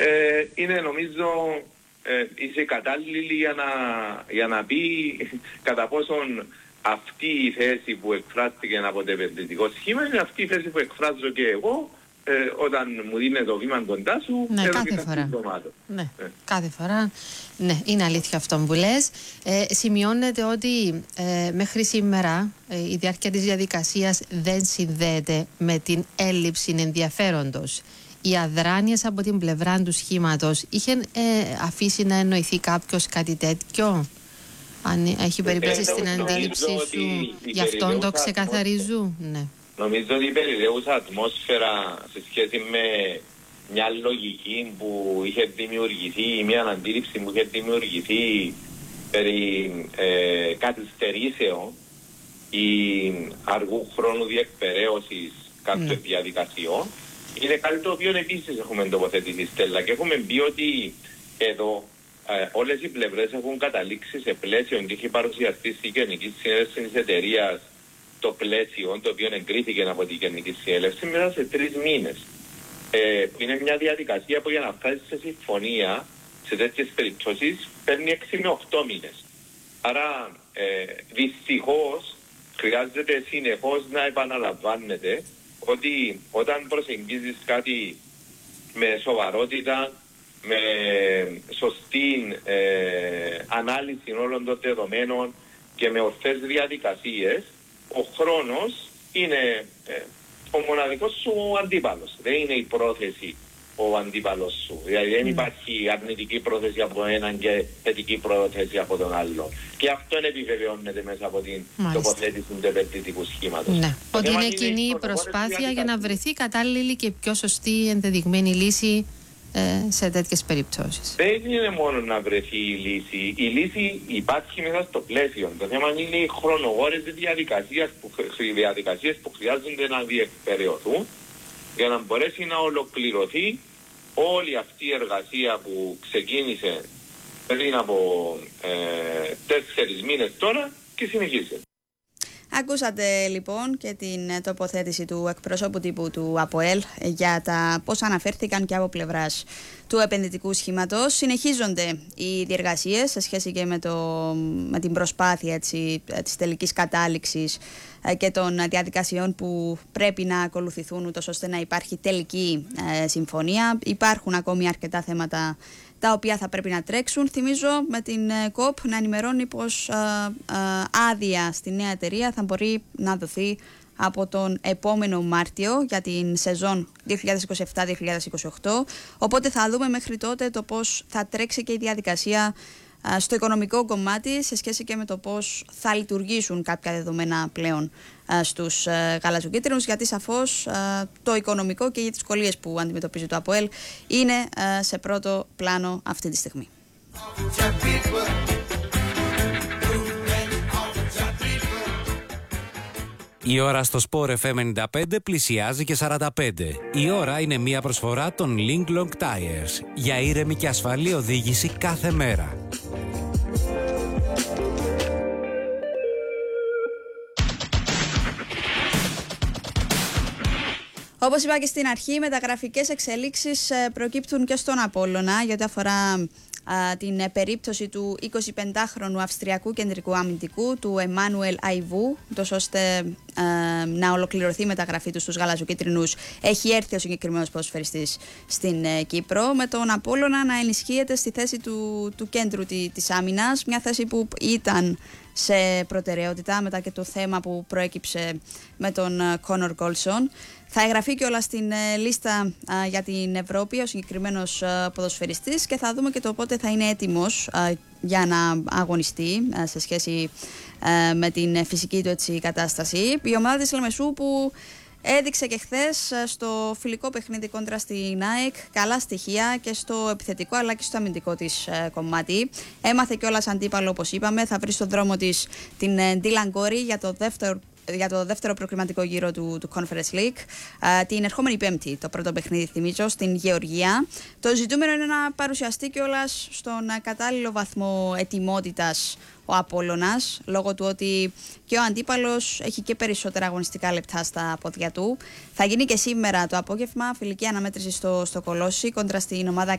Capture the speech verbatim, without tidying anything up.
ε, είναι νομίζω ε, είσαι κατάλληλη για να, για να πει κατά πόσον αυτή η θέση που εκφράστηκε από το επενδυτικό σχήμα είναι αυτή η θέση που εκφράζω και εγώ ε, όταν μου δίνει το βήμα κοντά σου. Ναι, κάθε φορά. Ναι, ε. κάθε φορά. Ναι, είναι αλήθεια αυτό που λες. Ε, σημειώνεται ότι ε, μέχρι σήμερα ε, η διάρκεια της διαδικασίας δεν συνδέεται με την έλλειψη ενδιαφέροντος. Οι αδράνειες από την πλευρά του σχήματος είχε ε, αφήσει να εννοηθεί κάποιος κάτι τέτοιο? Αν έχει περίπτωση στην αντίληψή σου, γι' αυτόν το ξεκαθαρίζουν? Ναι. Νομίζω ότι η περιραίουσα ατμόσφαιρα σε σχέση με μια λογική που είχε δημιουργηθεί, μια αντίληψη που είχε δημιουργηθεί περί ε, καθυστερήσεων ή αργού χρόνου διεκπαιρέωσης κάποιων ναι. διαδικασιών, είναι κάτι το οποίο επίσης έχουμε τοποθετήσει, Στέλλα, και έχουμε πει ότι εδώ ε, όλες οι πλευρές έχουν καταλήξει σε πλαίσιο και έχει παρουσιαστεί στη Γενική Συνέλευση της εταιρείας το πλαίσιο το οποίο εγκρίθηκε από τη Γενική Συνέλευση μέσα σε τρεις μήνες. Ε, είναι μια διαδικασία που για να φτάσει σε συμφωνία σε τέτοιες περιπτώσεις παίρνει έξι με οκτώ μήνες. Άρα ε, δυστυχώς χρειάζεται συνεχώς να επαναλαμβάνεται ότι όταν προσεγγίζεις κάτι με σοβαρότητα, με σωστή ε, ανάλυση όλων των δεδομένων και με ορθές διαδικασίες, ο χρόνος είναι ε, ο μοναδικός σου αντίπαλος. Δεν είναι η πρόθεση ο αντίπαλος σου. Δηλαδή δεν υπάρχει αρνητική πρόθεση από έναν και θετική πρόθεση από τον άλλο. Και αυτό επιβεβαιώνεται μέσα από την Μάλιστα. τοποθέτηση του επενδυτικού σχήματος. Ναι. Ότι είναι κοινή η προσπάθεια για να βρεθεί κατάλληλη και πιο σωστή ενδεδειγμένη λύση ε, σε τέτοιες περιπτώσεις. Δεν είναι μόνο να βρεθεί η λύση. Η λύση υπάρχει μέσα στο πλαίσιο. Το θέμα είναι οι χρονοβόρες διαδικασίες που, διαδικασίες που χρειάζονται να διεκπαιρεωθούν για να μπορέσει να ολοκληρωθεί όλη αυτή η εργασία που ξεκίνησε πριν από ε, τέσσερις μήνες τώρα και συνεχίζει. Ακούσατε λοιπόν και την τοποθέτηση του εκπροσώπου τύπου του ΑΠΟΕΛ για τα πώς αναφέρθηκαν και από πλευράς του επενδυτικού σχήματος. Συνεχίζονται οι διεργασίες σε σχέση και με, το, με την προσπάθεια έτσι, της τελικής κατάληξης και των διαδικασιών που πρέπει να ακολουθηθούν ούτως ώστε να υπάρχει τελική ε, συμφωνία. Υπάρχουν ακόμη αρκετά θέματα τα οποία θα πρέπει να τρέξουν. Θυμίζω με την ΚΟΠ να ενημερώνει πως α, α, άδεια στη νέα εταιρεία θα μπορεί να δοθεί από τον επόμενο Μάρτιο για την σεζόν δύο χιλιάδες είκοσι επτά δύο χιλιάδες είκοσι οκτώ. Οπότε θα δούμε μέχρι τότε το πώς θα τρέξει και η διαδικασία α, στο οικονομικό κομμάτι σε σχέση και με το πώς θα λειτουργήσουν κάποια δεδομένα πλέον α, στους α, γαλαζοκίτρινους, γιατί σαφώς α, το οικονομικό και οι δυσκολίες που αντιμετωπίζει το ΑΠΟΕΛ είναι α, σε πρώτο πλάνο αυτή τη στιγμή. Η ώρα στο Sport εφ εμ ενενήντα πέντε πλησιάζει και σαράντα πέντε. Η ώρα είναι μια προσφορά των Link Long Tires για ήρεμη και ασφαλή οδήγηση κάθε μέρα. Όπως είπα και στην αρχή, μεταγραφικές εξελίξεις προκύπτουν και στον Απόλλωνα για ό,τι αφορά α, την περίπτωση του εικοσιπεντάχρονου Αυστριακού κεντρικού αμυντικού, του Εμμάνουελ Αϊβού, τόσο ώστε α, να ολοκληρωθεί η μεταγραφή του στους γαλαζοκίτρινους. Έχει έρθει ο συγκεκριμένος ποδοσφαιριστής στην ε, Κύπρο, με τον Απόλλωνα να ενισχύεται στη θέση του, του κέντρου τη, της άμυνας, μια θέση που ήταν σε προτεραιότητα μετά και το θέμα που προέκυψε με τον Κόνορ Γκόλσον. Θα εγγραφεί και όλα στην ε, λίστα α, για την Ευρώπη ο συγκεκριμένος α, ποδοσφαιριστής και θα δούμε και το πότε θα είναι έτοιμος α, για να αγωνιστεί α, σε σχέση α, με την φυσική του έτσι, κατάσταση. Η ομάδα της Λεμεσού που έδειξε και χθες στο φιλικό παιχνίδι κόντρα στην ΑΕΚ καλά στοιχεία και στο επιθετικό αλλά και στο αμυντικό της ε, κομμάτι. Έμαθε κιόλας αντίπαλο, όπως είπαμε, θα βρει στον δρόμο της την Ντίλαν Κόρι για το δεύτερο για το δεύτερο προκριματικό γύρο του, του Conference League. Α, την ερχόμενη Πέμπτη, το πρώτο παιχνίδι, θυμίζω, στην Γεωργία. Το ζητούμενο είναι να παρουσιαστεί κιόλας στον κατάλληλο βαθμό ετοιμότητας ο Απόλλωνας, λόγω του ότι και ο αντίπαλος έχει και περισσότερα αγωνιστικά λεπτά στα πόδια του. Θα γίνει και σήμερα το απόγευμα φιλική αναμέτρηση στο, στο Κολόσι κόντρα στην ομάδα